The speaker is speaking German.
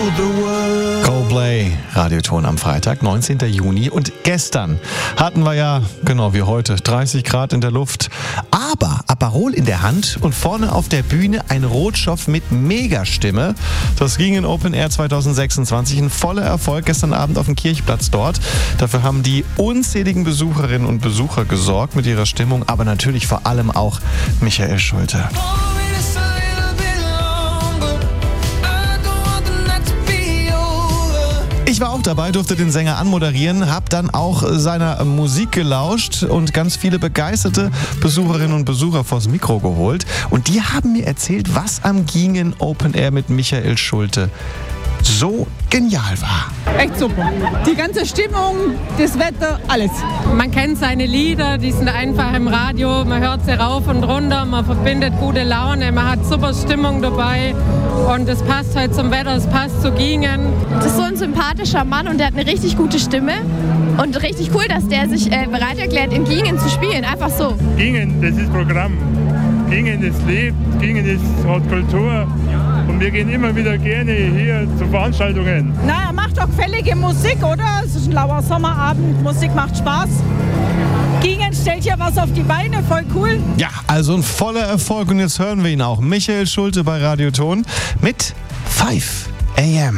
the world. Coldplay, Radioton am Freitag, 19. Juni. Und gestern hatten wir ja, genau wie heute, 30 Grad in der Luft. Aber Aperol in der Hand und vorne auf der Bühne ein Rotschopf mit Megastimme. Das ging in Open Air 2026. Ein voller Erfolg gestern Abend auf dem Kirchplatz dort. Dafür haben die unzähligen Besucherinnen und Besucher gesorgt mit ihrer Stimmung, aber natürlich vor allem auch Michael Schulte. Ich war auch dabei, durfte den Sänger anmoderieren, habe dann auch seiner Musik gelauscht und ganz viele begeisterte Besucherinnen und Besucher vors Mikro geholt. Und die haben mir erzählt, was am Gingen Open Air mit Michael Schulte so genial war. Echt super. Die ganze Stimmung, das Wetter, alles. Man kennt seine Lieder, die sind einfach im Radio, man hört sie rauf und runter, man verbindet gute Laune, man hat super Stimmung dabei und es passt halt zum Wetter, es passt zu Gingen. Das ist so ein sympathischer Mann und der hat eine richtig gute Stimme und richtig cool, dass der sich bereit erklärt, in Gingen zu spielen, einfach so. Gingen, das ist Programm. Gingen ist lebt, Gingen ist Kultur. Und wir gehen immer wieder gerne hier zu Veranstaltungen. Na, er macht doch gefällige Musik, oder? Es ist ein lauer Sommerabend, Musik macht Spaß. Gingen stellt ja was auf die Beine, voll cool. Ja, also ein voller Erfolg und jetzt hören wir ihn auch. Michael Schulte bei Radioton mit 5 AM.